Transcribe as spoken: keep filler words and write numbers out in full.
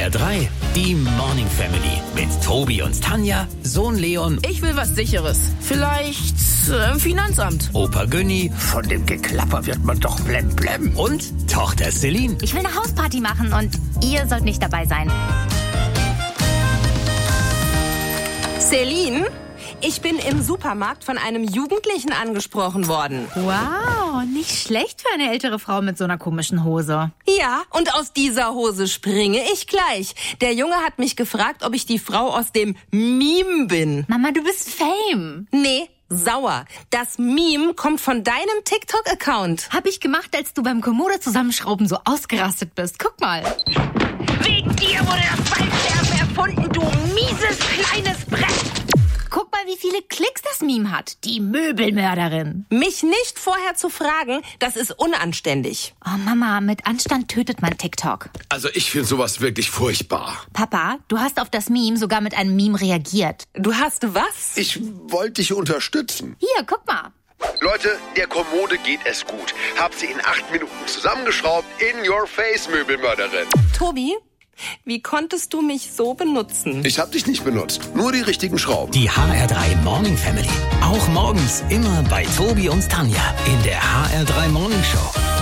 R drei, die Morning Family mit Tobi und Tanja, Sohn Leon. Ich will was Sicheres. Vielleicht äh, Finanzamt. Opa Günni. Von dem Geklapper wird man doch blemblem. Und Tochter Celine. Ich will eine Hausparty machen und ihr sollt nicht dabei sein. Celine? Ich bin im Supermarkt von einem Jugendlichen angesprochen worden. Wow, nicht schlecht für eine ältere Frau mit so einer komischen Hose. Ja, und aus dieser Hose springe ich gleich. Der Junge hat mich gefragt, ob ich die Frau aus dem Meme bin. Mama, du bist Fame. Nee, sauer. Das Meme kommt von deinem TikTok-Account. Hab ich gemacht, als du beim Kommode-Zusammenschrauben so ausgerastet bist. Guck mal. Wegen dir wurde das Fallschärfen erfunden, du mieses kleines Brett. Guck mal, wie viele Klicks das Meme hat. Die Möbelmörderin. Mich nicht vorher zu fragen, das ist unanständig. Oh Mama, mit Anstand tötet man TikTok. Also ich finde sowas wirklich furchtbar. Papa, du hast auf das Meme sogar mit einem Meme reagiert. Du hast was? Ich wollte dich unterstützen. Hier, guck mal. Leute, der Kommode geht es gut. Hab sie in acht Minuten zusammengeschraubt. In your face, Möbelmörderin. Tobi, wie konntest du mich so benutzen? Ich hab dich nicht benutzt. Nur die richtigen Schrauben. Die H R drei Morning Family. Auch morgens immer bei Tobi und Tanja in der H R drei Morning Show.